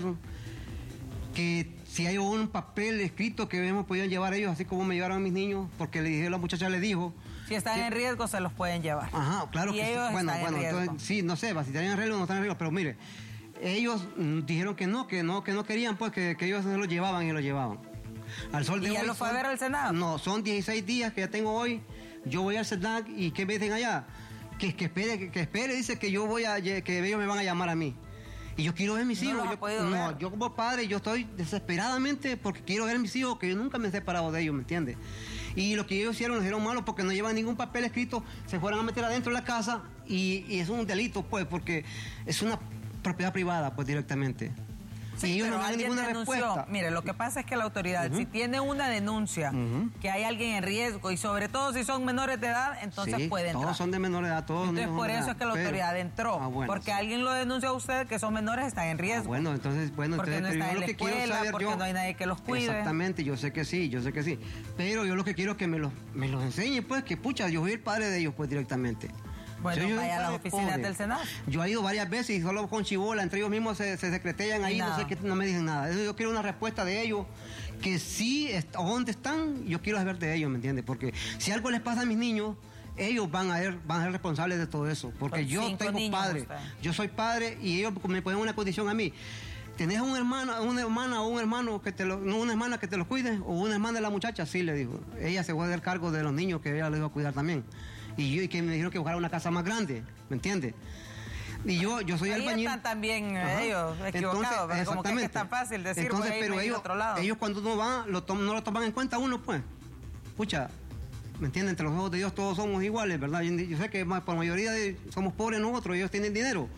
que si hay un papel escrito que hemos podido llevar ellos, así como me llevaron a mis niños, porque le dije, la muchacha le dijo... Si están en riesgo, se los pueden llevar. Ajá, claro y que ellos sí. Bueno, entonces, sí, no sé, si están en riesgo o no están en riesgo, pero mire, ellos dijeron que no querían, pues, que ellos se los llevaban y los llevaban. Al sol de ¿Y ya hoy lo fue a ver al Senado? No, son 16 días que ya tengo hoy. Yo voy al SENAC y ¿qué me dicen allá? Que espere, dice que que ellos me van a llamar a mí. Y yo quiero ver a mis hijos. Yo como padre, yo estoy desesperadamente porque quiero ver a mis hijos, que yo nunca me he separado de ellos, ¿me entiendes? Y lo que ellos hicieron malo porque no llevan ningún papel escrito, se fueron a meter adentro de la casa y es un delito, pues, porque es una propiedad privada, pues, directamente. Sí, y ellos pero no dan ninguna respuesta. Mire, lo que pasa es que la autoridad, si tiene una denuncia que hay alguien en riesgo, y sobre todo si son menores de edad, entonces puede entrar. Todos son de menores de edad, todos. Entonces por eso es que la autoridad entró, porque alguien lo denuncia a usted que son menores, están en riesgo. Entonces, porque no están en la escuela, porque no hay nadie que los cuide. Exactamente, yo sé que sí. Pero yo lo que quiero es que me los enseñen, pues, que pucha, yo soy el padre de ellos, pues, directamente. Bueno, vaya a las oficinas del Senado. Yo he ido varias veces y solo con chibola, entre ellos mismos se secretean ahí, no sé qué, no me dicen nada. Yo quiero una respuesta de ellos, que sí, dónde están, yo quiero saber de ellos, ¿me entiendes? Porque si algo les pasa a mis niños, ellos van a ser responsables de todo eso. Porque yo tengo padre, yo soy padre y ellos me ponen una condición a mí. ¿Tenés una hermana o un hermano una hermana que te los cuide? ¿O una hermana de la muchacha? Sí, le digo. Ella se va a dar cargo de los niños que ella les va a cuidar también. Y que me dijeron que buscara una casa más grande, ¿me entiendes? Y yo soy albañil. Ahí están también ellos equivocados, pero como que es tan fácil decir, entonces, pero ellos cuando uno va, no lo toman en cuenta uno, pues. Escucha, ¿me entiendes? Entre los ojos de Dios todos somos iguales, ¿verdad? Yo sé que por mayoría somos pobres nosotros, ellos tienen dinero.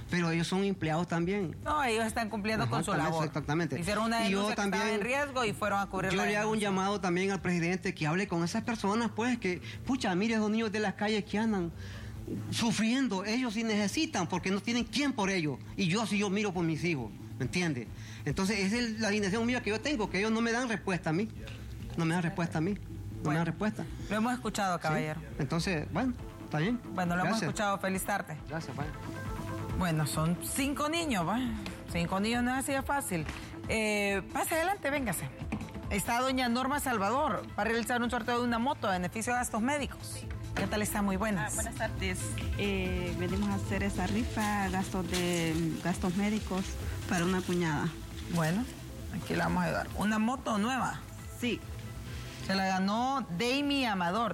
pero ellos son empleados también. No, ellos están cumpliendo con su labor. Exactamente. Hicieron una denuncia que estaba en riesgo y fueron a cubrir Yo le hago un llamado también al presidente que hable con esas personas, pues, que, pucha, mire esos niños de las calles que andan sufriendo, ellos sí necesitan, porque no tienen quién por ellos. Y yo miro por mis hijos, ¿me entiendes? Entonces, esa es la indignación mía que yo tengo, que ellos no me dan respuesta a mí. No me dan respuesta a mí. No me dan respuesta. Lo hemos escuchado, caballero. ¿Sí? Entonces, bueno, está bien. Bueno, lo hemos escuchado. Feliz tarde. Gracias, vaya. Bueno, son 5 niños, ¿va? 5 niños no es así de fácil. Pase adelante, véngase. Está doña Norma Salvador para realizar un sorteo de una moto a beneficio de gastos médicos. ¿Qué tal está? Muy buenas. Buenas tardes. Venimos a hacer esa rifa, gastos médicos para una cuñada. Bueno, aquí la vamos a ayudar. ¿Una moto nueva? Sí. Se la ganó Damien Amador.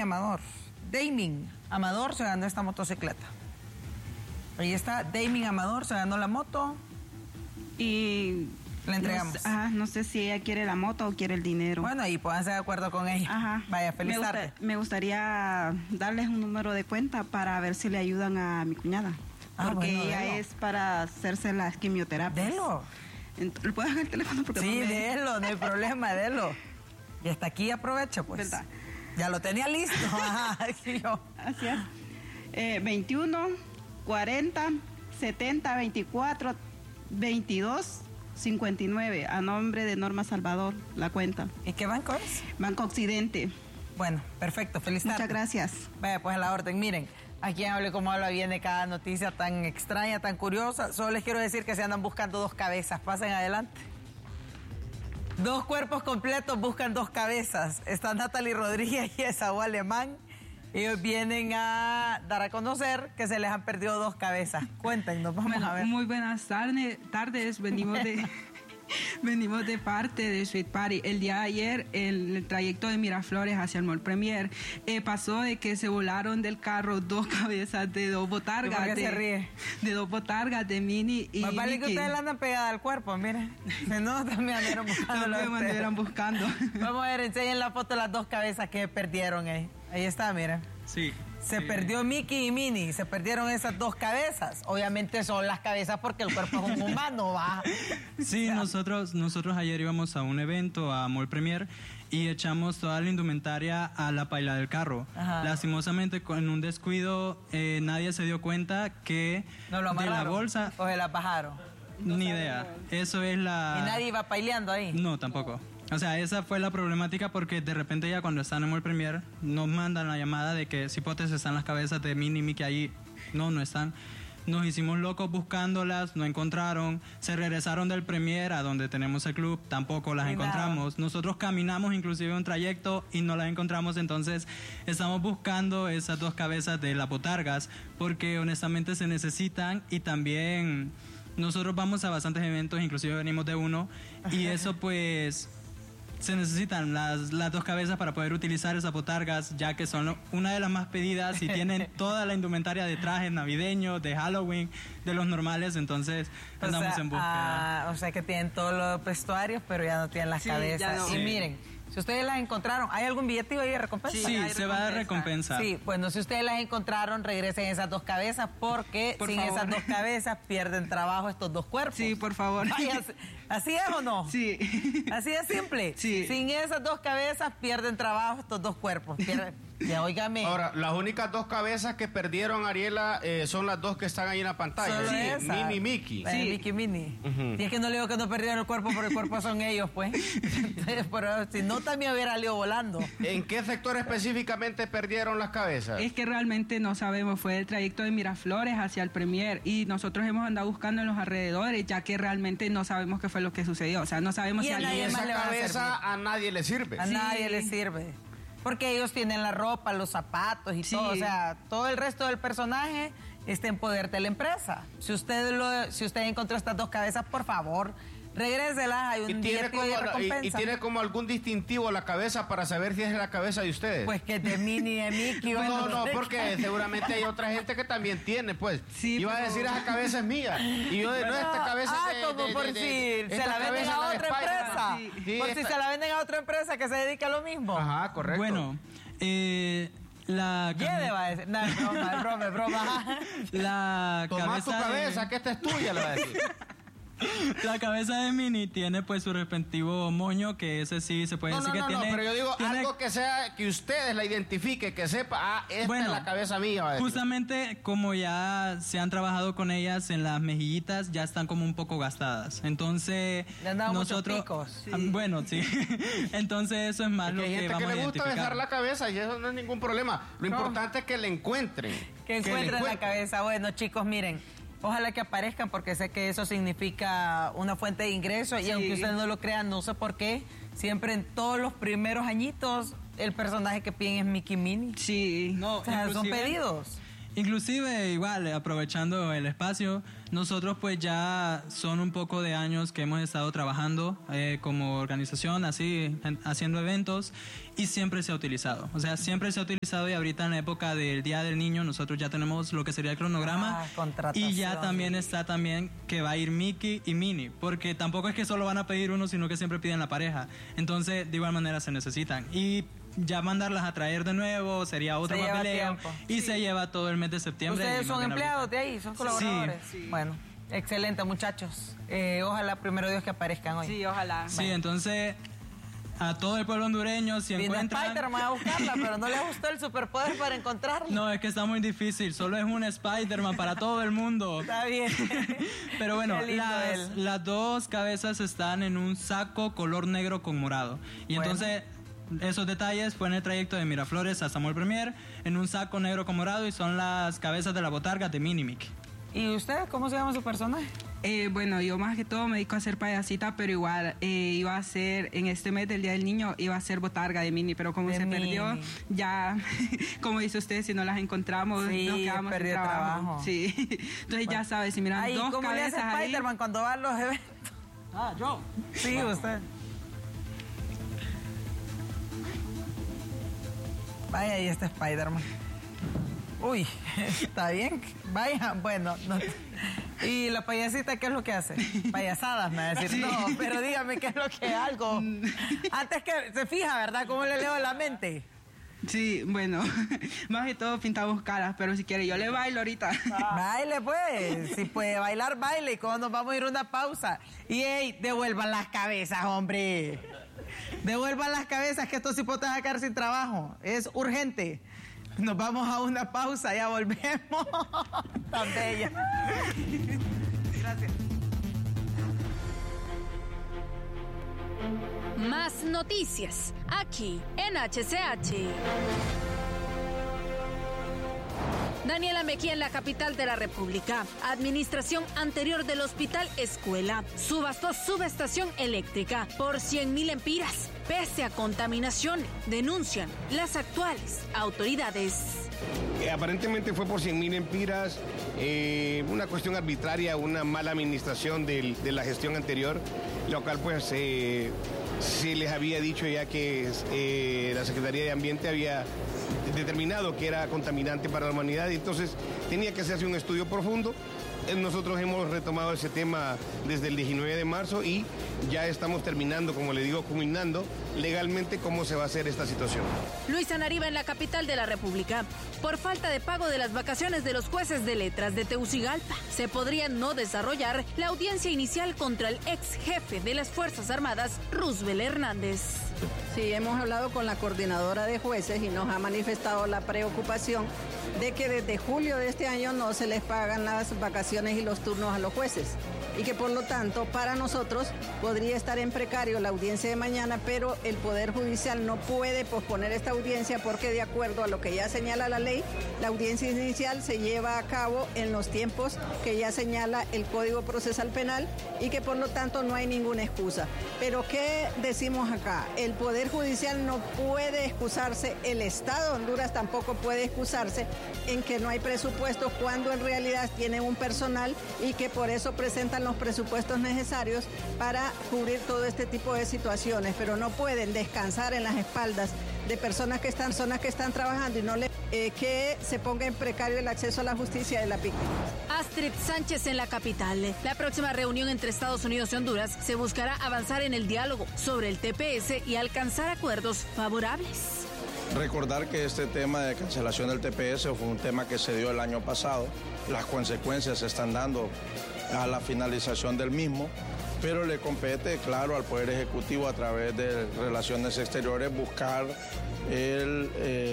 Damien Amador se ganó esta motocicleta. Ahí está, Damien Amador se ganó la moto y la entregamos. No sé si ella quiere la moto o quiere el dinero. Bueno, ahí pónganse de acuerdo con ella. Ajá. Vaya, feliz tarde. Me gustaría darles un número de cuenta para ver si le ayudan a mi cuñada. Porque bueno, ella es para hacerse las quimioterapias. Delo. ¿Le puedes dejar el teléfono? Porque sí, delo, no hay problema, delo. Y hasta aquí aprovecho, pues. ¿Verdad? Ya lo tenía listo. Así es. 21 40 70 24 22 59 a nombre de Norma Salvador, la cuenta. ¿Y qué banco es? Banco Occidente. Bueno, perfecto, feliz tarde. Muchas gracias. Vaya, pues a la orden. Miren, aquí hable como habla bien de cada noticia tan extraña, tan curiosa. Solo les quiero decir que se andan buscando 2 cabezas. Pasen adelante. 2 cuerpos completos buscan 2 cabezas. Está Natalie Rodríguez y Esaú Alemán. Ellos vienen a dar a conocer que se les han perdido 2 cabezas. Cuéntenos, vamos a ver. Muy buenas tardes. Venimos de parte de Sweet Party. El día de ayer, el trayecto de Miraflores hacia el Mall Premier, pasó de que se volaron del carro 2 cabezas de 2 botargas. ¿Por qué se ríe? De 2 botargas de Mini y Más vale Mickey. Que ustedes la andan pegada al cuerpo, miren. No, también anduvieron buscando. Vamos a ver, enseñen la foto de las 2 cabezas que perdieron. Ahí está, miren. Sí. Se perdió Mickey y Minnie, se perdieron esas 2 cabezas. Obviamente son las cabezas porque el cuerpo es un humano, ¿va? Sí, nosotros ayer íbamos a un evento, a Mall Premier, y echamos toda la indumentaria a la paila del carro. Ajá. Lastimosamente, con un descuido, nadie se dio cuenta que ¿no lo amarraron? De la bolsa... ¿O se la bajaron? Ni idea. Eso es la... ¿Y nadie iba paileando ahí? No, tampoco. O sea, esa fue la problemática porque de repente ya cuando están en el Premier nos mandan la llamada de que cipotes están las cabezas de Minnie y Mickey ahí. No están. Nos hicimos locos buscándolas, no encontraron. Se regresaron del Premier a donde tenemos el club, tampoco las encontramos. Nosotros caminamos inclusive un trayecto y no las encontramos. Entonces estamos buscando esas 2 cabezas de las botargas porque honestamente se necesitan y también nosotros vamos a bastantes eventos, inclusive venimos de uno y eso pues... Se necesitan las 2 cabezas para poder utilizar esas botargas, ya que son una de las más pedidas y tienen toda la indumentaria de trajes navideños, de Halloween, de los normales, entonces andamos en búsqueda. O sea que tienen todos los vestuarios, pero ya no tienen las cabezas. No. Y miren, si ustedes las encontraron, ¿hay algún billetivo ahí de recompensa? Sí, se va a dar recompensa. Sí, bueno, si ustedes las encontraron, regresen esas 2 cabezas, porque sin esas 2 cabezas pierden trabajo estos 2 cuerpos. Sí, por favor. Vaya, ¿así es o no? Sí. Así es simple. Sí. Sin esas 2 cabezas pierden trabajo estos 2 cuerpos. Ya, óigame. Ahora, las únicas 2 cabezas que perdieron, Ariela, son las 2 que están ahí en la pantalla. Sí, Minnie y Mickey. Sí, Mickey y Minnie. Y es que no le digo que no perdieron el cuerpo, porque el cuerpo son ellos, pues. Entonces, pero si no, también hubiera salido volando. ¿En qué sector específicamente perdieron las cabezas? Es que realmente no sabemos. Fue el trayecto de Miraflores hacia el Premier y nosotros hemos andado buscando en los alrededores, ya que realmente no sabemos qué fue lo que sucedió. O sea, no sabemos si alguien... Y esa cabeza a nadie le sirve. A nadie le sirve. Porque ellos tienen la ropa, los zapatos y todo. O sea, todo el resto del personaje está en poder de la empresa. Si usted encontró estas 2 cabezas, por favor, regréselas. Hay un billete de recompensa. ¿Y tiene como algún distintivo la cabeza para saber si es la cabeza de ustedes? Pues que de Minnie y de Mickey. No, porque seguramente hay otra gente que también tiene, pues. Sí, iba a decir, esa cabeza es mía. Y yo, no, esta cabeza como por si se la venden a otra empresa. Por si se la venden a otra empresa que se dedica a lo mismo. Ajá, correcto. Bueno, Lleve, va a decir. No, es broma. Toma tu cabeza, que esta es tuya, le va a decir. La cabeza de Mini tiene pues su respectivo moño, que ese sí se puede decir que tiene... No, pero yo digo algo que sea, que ustedes la identifiquen, que sepa, esta es la cabeza mía. Justamente como ya se han trabajado con ellas en las mejillitas, ya están como un poco gastadas. Entonces, le han dado nosotros... muchos picos. Sí. Bueno, sí. Entonces eso es más lo que vamos a identificar. Hay gente que le gusta dejar la cabeza y eso no es ningún problema. Lo importante es que le encuentren. Que encuentren la cabeza. Bueno, chicos, miren. Ojalá que aparezcan porque sé que eso significa una fuente de ingresos y aunque ustedes no lo crean, no sé por qué, siempre en todos los primeros añitos el personaje que piden es Mickey Minnie. Sí. No, o sea, son pedidos. Inclusive, igual, aprovechando el espacio, nosotros pues ya son un poco de años que hemos estado trabajando como organización, así, haciendo eventos, y siempre se ha utilizado. O sea, siempre se ha utilizado y ahorita en la época del Día del Niño nosotros ya tenemos lo que sería el cronograma. Y ya también está que va a ir Mickey y Minnie, porque tampoco es que solo van a pedir uno, sino que siempre piden la pareja. Entonces, de igual manera se necesitan. Y ya mandarlas a traer de nuevo sería otro papeleo y se lleva todo el mes de septiembre. ¿Ustedes son empleados de ahí? ¿Son colaboradores? Sí. Bueno, excelente, muchachos. Ojalá, primero Dios, que aparezcan hoy. Sí, ojalá. Sí, entonces, a todo el pueblo hondureño, si encuentran... Spider-Man a buscarla, pero no le gustó el superpoder para encontrarla. No, es que está muy difícil. Solo es un Spider-Man para todo el mundo. Está bien. Pero bueno, las dos cabezas están en un saco color negro con morado. Y entonces... Esos detalles fue en el trayecto de Miraflores a Samuel Premier en un saco negro con morado y son las cabezas de la botarga de Minimic. ¿Y usted cómo se llama su personaje? Bueno, yo más que todo me dedico a hacer payasita, pero igual iba a ser, en este mes del Día del Niño, iba a ser botarga de Mini, pero como se perdió, ya, como dice usted, si no las encontramos, nos quedamos sin trabajo. Sí, entonces ya sabes, si miran dos ¿cómo cabezas le hace Spider-Man cuando va a los eventos? ¿Yo? Sí, usted. Vaya, ahí está Spider-Man. Uy, está bien. Vaya, bueno. No. ¿Y la payasita qué es lo que hace? Payasadas, me va a decir. Sí. No, pero dígame qué es lo que algo. Antes que se fija, ¿verdad? ¿Cómo le leo la mente? Sí, bueno, más que todo pintamos caras, pero si quiere yo le bailo ahorita. Baile pues, si puede bailar, baile. Y cuando nos vamos a ir a una pausa. Y ey, devuelvan las cabezas, hombre. Devuelvan las cabezas que estos hipotes van a quedar sin trabajo. Es urgente. Nos vamos a una pausa, ya volvemos. Tan bella. Gracias. Más noticias aquí en HCH. Daniela Mejía en la capital de la República. Administración anterior del Hospital Escuela subastó subestación eléctrica por 100.000 empiras. Pese a contaminación, denuncian las actuales autoridades. Aparentemente fue por 100.000 empiras, una cuestión arbitraria, una mala administración de la gestión anterior, lo cual pues se les había dicho ya que la Secretaría de Ambiente había determinado que era contaminante para la humanidad y entonces tenía que hacerse un estudio profundo. Nosotros hemos retomado ese tema desde el 19 de marzo y ya estamos terminando, como le digo, culminando legalmente cómo se va a hacer esta situación. Luis Anariba en la capital de la República. Por falta de pago de las vacaciones de los jueces de letras de Tegucigalpa, se podría no desarrollar la audiencia inicial contra el ex jefe de las Fuerzas Armadas, Roosevelt Hernández. Sí, hemos hablado con la coordinadora de jueces y nos ha manifestado la preocupación de que desde julio de este año no se les pagan las vacaciones y los turnos a los jueces y que por lo tanto para nosotros podría estar en precario la audiencia de mañana, pero el Poder Judicial no puede posponer esta audiencia porque de acuerdo a lo que ya señala la ley, la audiencia inicial se lleva a cabo en los tiempos que ya señala el Código Procesal Penal y que por lo tanto no hay ninguna excusa. Pero ¿qué decimos acá? El Poder Judicial no puede excusarse, el Estado de Honduras tampoco puede excusarse en que no hay presupuestos cuando en realidad tienen un personal y que por eso presentan los presupuestos necesarios para cubrir todo este tipo de situaciones, pero no pueden descansar en las espaldas de personas que están trabajando y no le que se ponga en precario el acceso a la justicia de la víctima. Astrid Sánchez en la capital. La próxima reunión entre Estados Unidos y Honduras se buscará avanzar en el diálogo sobre el TPS y alcanzar acuerdos favorables. Recordar que este tema de cancelación del TPS fue un tema que se dio el año pasado. Las consecuencias se están dando a la finalización del mismo, pero le compete, claro, al Poder Ejecutivo a través de Relaciones Exteriores buscar el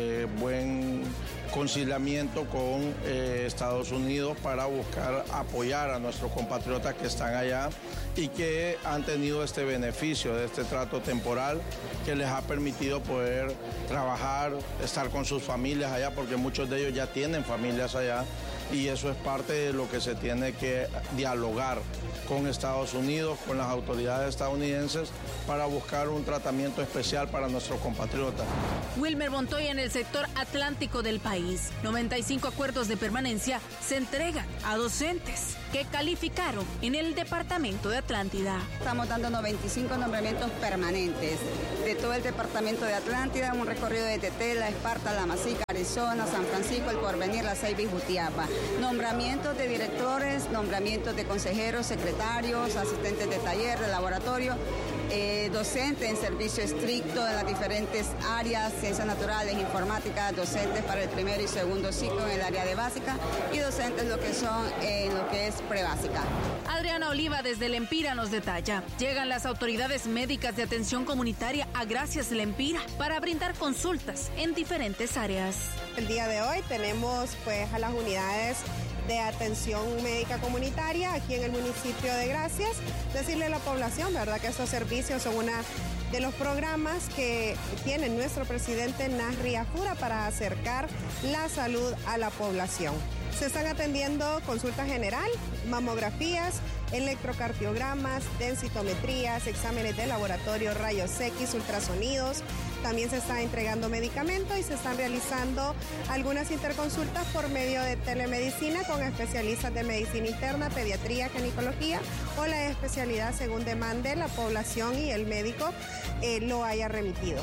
buen conciliamiento con Estados Unidos para buscar apoyar a nuestros compatriotas que están allá y que han tenido este beneficio de este trato temporal que les ha permitido poder trabajar, estar con sus familias allá, porque muchos de ellos ya tienen familias allá, y eso es parte de lo que se tiene que dialogar con Estados Unidos, con las autoridades estadounidenses, para buscar un tratamiento especial para nuestros compatriotas. Wilmer Montoya, en el sector atlántico del país, 95 acuerdos de permanencia se entregan a docentes que calificaron en el departamento de Atlántida. Estamos dando 95 nombramientos permanentes de todo el departamento de Atlántida, un recorrido de Tetela, Esparta, La Masica, Arizona, San Francisco, El Porvenir, La Ceiba y Jutiapa. Nombramientos de directores, nombramientos de consejeros, secretarios, asistentes de taller, de laboratorio, docentes en servicio estricto en las diferentes áreas, ciencias naturales, informática, docentes para el primero y segundo ciclo en el área de básica y docentes lo que son en lo que es prebásica. Adriana Oliva desde Lempira nos detalla. Llegan las autoridades médicas de atención comunitaria a Gracias Lempira para brindar consultas en diferentes áreas. El día de hoy tenemos pues a las unidades de atención médica comunitaria aquí en el municipio de Gracias. Decirle a la población, ¿verdad?, que estos servicios son una de los programas que tiene nuestro presidente Nasri Afura para acercar la salud a la población. Se están atendiendo consulta general, mamografías, electrocardiogramas, densitometrías, exámenes de laboratorio, rayos X, ultrasonidos. También se está entregando medicamentos y se están realizando algunas interconsultas por medio de telemedicina con especialistas de medicina interna, pediatría, ginecología o la especialidad según demande la población y el médico lo haya remitido.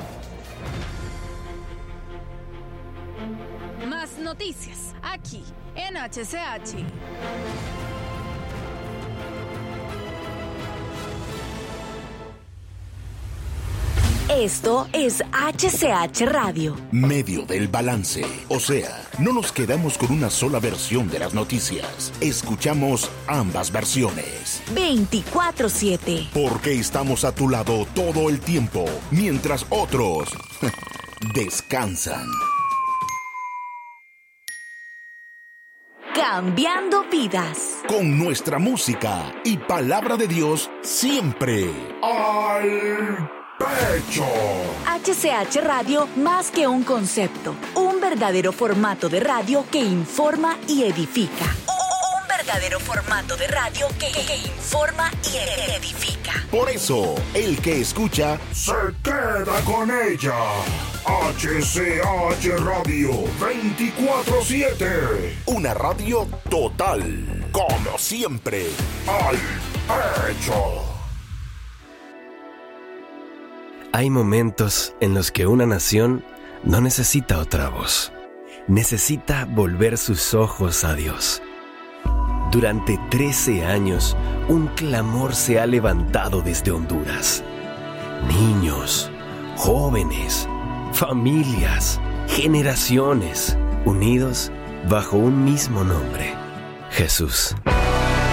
Más noticias aquí en HCH. Esto es HCH Radio. Medio del balance. O sea, no nos quedamos con una sola versión de las noticias. Escuchamos ambas versiones. 24/7. Porque estamos a tu lado todo el tiempo, mientras otros descansan. Cambiando vidas. Con nuestra música y palabra de Dios siempre al pecho. HCH Radio, más que un concepto, un verdadero formato de radio que informa y edifica. Un verdadero formato de radio que informa y edifica. Por eso, el que escucha se queda con ella. HCH Radio 24/7. Una radio total, como siempre, al pecho. Hay momentos en los que una nación no necesita otra voz. Necesita volver sus ojos a Dios. Durante 13 años, un clamor se ha levantado desde Honduras. Niños, jóvenes, familias, generaciones, unidos bajo un mismo nombre: Jesús.